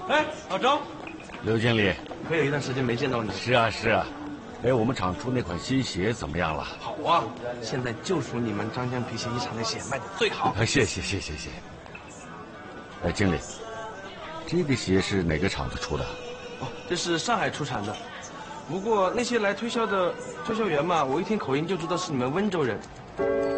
哎，老张， 刘经理， 可有一段时间没见到你。 是啊是啊，哎，我们厂出那款新鞋怎么样了？ 好啊，现在就属你们张江皮鞋衣厂的鞋卖的最好。 谢谢。哎，经理，这个鞋是哪个厂子出的？ 哦，这是上海出产的。不过那些来推销的推销员嘛，我一听口音就知道是你们温州人。